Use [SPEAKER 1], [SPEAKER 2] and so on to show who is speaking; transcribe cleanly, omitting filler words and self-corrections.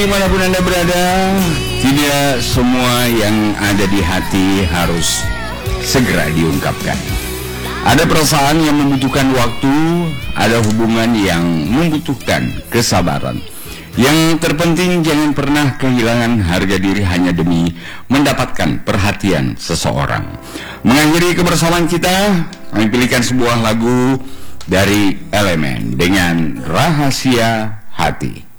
[SPEAKER 1] Dimanapun Anda berada, tidak semua yang ada di hati harus segera diungkapkan. Ada perasaan yang membutuhkan waktu, ada hubungan yang membutuhkan kesabaran. Yang terpenting jangan pernah kehilangan harga diri hanya demi mendapatkan perhatian seseorang. Mengakhiri kebersamaan kita, kami pilihkan sebuah lagu dari Elemen dengan Rahasia Hati.